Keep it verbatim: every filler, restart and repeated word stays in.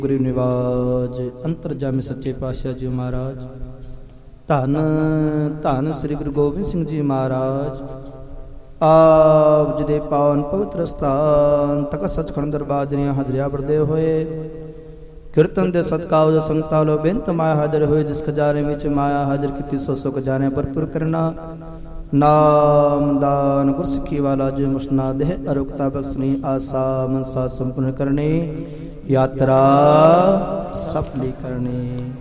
ਗੁਰੂ ਨਿਵਾਜ ਅੰਤਰਜਾਮੀ ਸੱਚੇ ਪਾਤਸ਼ਾਹ ਜੀ ਮਹਾਰਾਜ। ਧੰਨ ਧੰਨ ਸ੍ਰੀ ਗੁਰੂ ਗੋਬਿੰਦ ਸਿੰਘ ਜੀ ਮਹਾਰਾਜ। ਆਪ ਜੀ ਦੇ ਪਾਵਨ ਪਵਿੱਤਰ ਸਥਾਨ ਤਖਤ ਸੱਚਖੰਡ ਦਰਬਾਰ ਦੀਆਂ ਹਾਜ਼ਰੀਆਂ ਵਰਦੇ ਹੋਏ ਕੀਰਤਨ ਦੇ ਸਦਕਾ ਉਹ ਸੰਗਤਾਂ ਲੋ ਬੇਨਤ ਮਾਇਆ ਹਾਜ਼ਰ ਹੋਏ। ਜਿਸ ਖਜ਼ਾਨੇ ਵਿੱਚ ਮਾਇਆ ਹਾਜ਼ਰ ਕੀਤੀ ਸੋ ਸੋ ਖਜ਼ਾਨੇ ਭਰਪੂਰ ਕਰਨਾ। ਨਾਮ ਦਾਨ ਗੁਰਸਿੱਖੀ ਵਾਲਾ ਜੀ ਮੁਸ਼ਨਾ ਦੇਹ ਅਰੁਕਤਾ ਬਖਸ਼ਣੀ ਆਸਾ ਮਨਸਾ ਸੰਪੂਰਨ ਕਰਨੀ ਯਾਤਰਾ ਸਫਲੀ ਕਰਨੀ।